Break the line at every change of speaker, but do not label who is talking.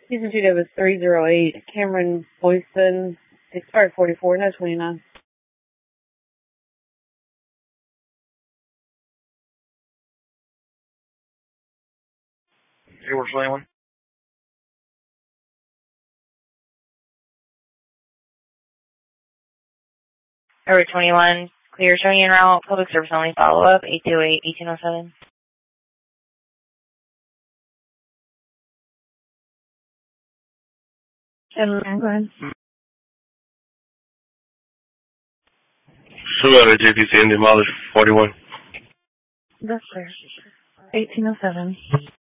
Season 2 was 308. Cameron Boyson, expired 44, no 29.
Hey, we're failing.
Over 21, clear showing en route, public service only follow-up, 828-1807.
And go ahead.
So out of JPC and demolished 41.
That's clear. 1807.